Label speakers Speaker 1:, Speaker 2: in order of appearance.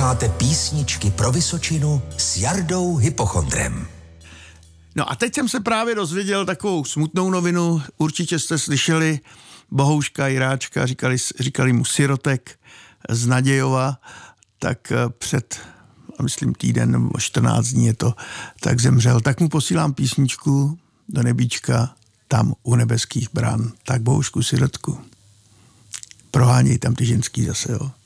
Speaker 1: Posloucháte Písničky pro Vysočinu s Jardou Hypochondrem.
Speaker 2: No a teď jsem se právě dozvěděl takovou smutnou novinu. Určitě jste slyšeli Bohouška Jiráčka, říkali mu Sirotek z Nadějova, tak před, myslím, týden nebo 14 dní je to, tak zemřel. Tak mu posílám písničku do nebíčka, tam u nebeských bran. Tak Bohoušku, Sirotku, proháněj tam ty ženský zase, jo.